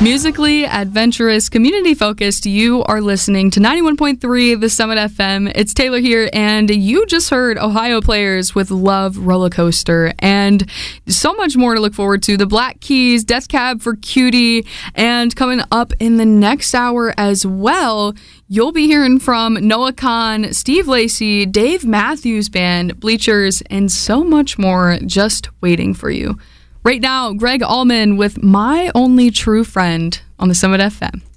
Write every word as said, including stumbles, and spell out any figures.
Musically adventurous, community-focused, you are listening to ninety-one point three The Summit F M. It's Taylor here, and you just heard Ohio Players with Love Roller Coaster, and so much more to look forward to. The Black Keys, Death Cab for Cutie, and coming up in the next hour as well, you'll be hearing from Noah Kahan, Steve Lacy, Dave Matthews Band, Bleachers, and so much more just waiting for you. Right now, Greg Allman with My Only True Friend on the Summit F M.